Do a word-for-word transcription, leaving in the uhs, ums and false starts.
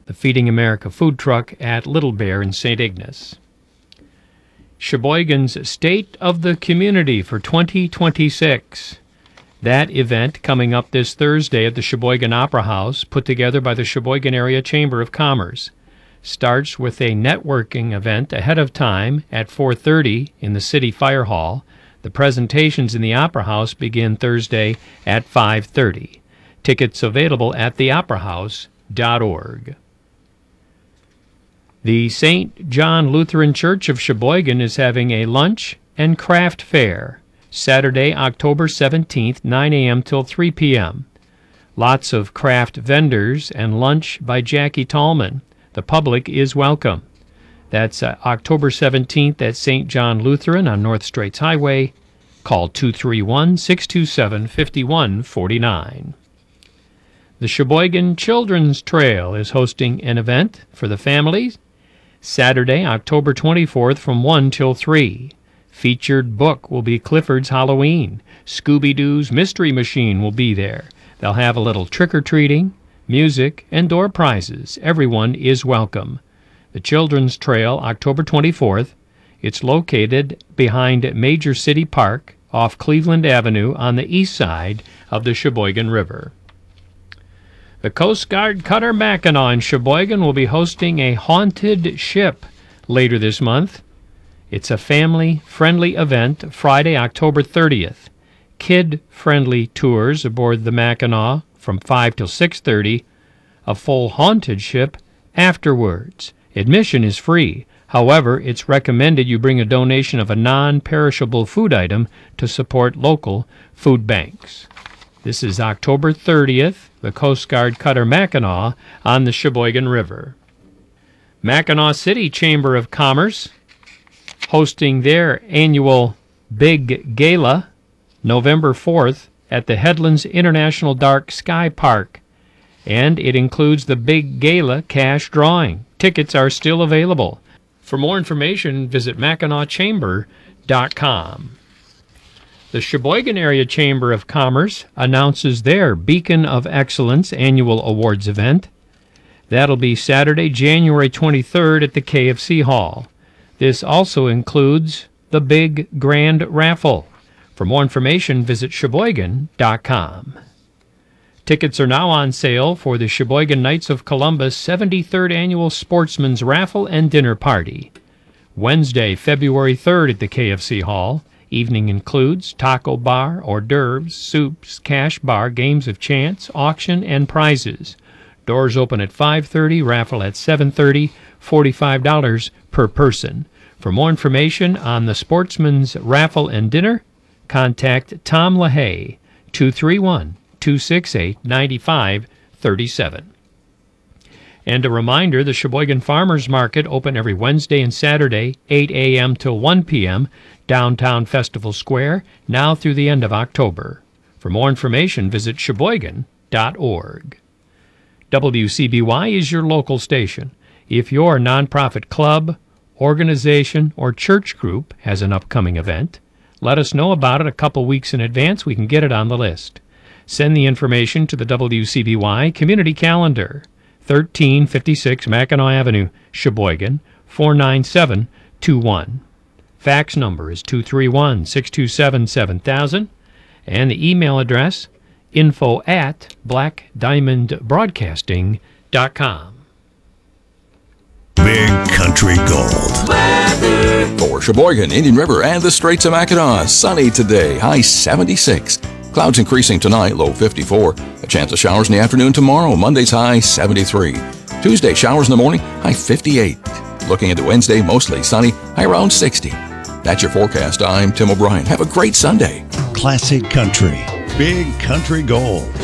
the Feeding America food truck at Little Bear in Saint Ignace. Sheboygan's State of the Community for twenty twenty-six. That event coming up this Thursday at the Sheboygan Opera House, put together by the Sheboygan Area Chamber of Commerce. Starts with a networking event ahead of time at four thirty in the City Fire Hall. The presentations in the Opera House begin Thursday at five thirty. Tickets available at the opera house dot org. The Saint John Lutheran Church of Sheboygan is having a lunch and craft fair Saturday, October seventeenth, nine a.m. till three p.m. Lots of craft vendors and lunch by Jackie Tallman. The public is welcome. That's uh, October seventeenth at Saint John Lutheran on North Straits Highway. Call two three one, six two seven, five one four nine. The Sheboygan Children's Trail is hosting an event for the families Saturday, October twenty-fourth from one till three. Featured book will be Clifford's Halloween. Scooby-Doo's Mystery Machine will be there. They'll have a little trick-or-treating, music, and door prizes. Everyone is welcome. The Children's Trail, October twenty-fourth. It's located behind Major City Park off Cleveland Avenue on the east side of the Sheboygan River. The Coast Guard Cutter Mackinac in Sheboygan will be hosting a haunted ship later this month. It's a family-friendly event Friday, October thirtieth. Kid-friendly tours aboard the Mackinac from five till six thirty. A full haunted ship afterwards. Admission is free. However, it's recommended you bring a donation of a non-perishable food item to support local food banks. This is October thirtieth, the Coast Guard Cutter Mackinac on the Sheboygan River. Mackinac City Chamber of Commerce hosting their annual Big Gala November fourth at the Headlands International Dark Sky Park, and it includes the Big Gala cash drawing. Tickets are still available. For more information, visit mackinac chamber dot com. The Sheboygan Area Chamber of Commerce announces their Beacon of Excellence annual awards event. That'll be Saturday, January twenty-third at the K F C Hall. This also includes the Big Grand Raffle. For more information, visit sheboygan dot com. Tickets are now on sale for the Sheboygan Knights of Columbus seventy-third Annual Sportsman's Raffle and Dinner Party. Wednesday, February third at the K F C Hall. Evening includes taco bar, hors d'oeuvres, soups, cash bar, games of chance, auction, and prizes. Doors open at five thirty, raffle at seven thirty, forty-five dollars per person. For more information on the Sportsman's Raffle and Dinner, contact Tom LaHaye, two three one, two six eight, nine five three seven. And a reminder, the Sheboygan Farmers Market open every Wednesday and Saturday, eight a.m. till one p.m., downtown Festival Square, now through the end of October. For more information, visit sheboygan dot org. W C B Y is your local station. If your nonprofit club, organization, or church group has an upcoming event, let us know about it a couple weeks in advance. We can get it on the list. Send the information to the W C B Y Community Calendar, thirteen fifty-six Mackinac Avenue, Sheboygan, four nine seven two one. Fax number is two three one, six two seven, seven thousand, and the email address, info at black diamond broadcasting dot com. Big Country Gold weather for Sheboygan, Indian River, and the Straits of Mackinac. Sunny today, high seventy-six. Clouds increasing tonight, low fifty-four. A chance of showers in the afternoon tomorrow. Monday's high seventy-three. Tuesday, showers in the morning, high fifty-eight. Looking into Wednesday, mostly sunny, high around sixty. That's your forecast. I'm Tim O'Brien. Have a great Sunday. Classic Country. Big Country Gold.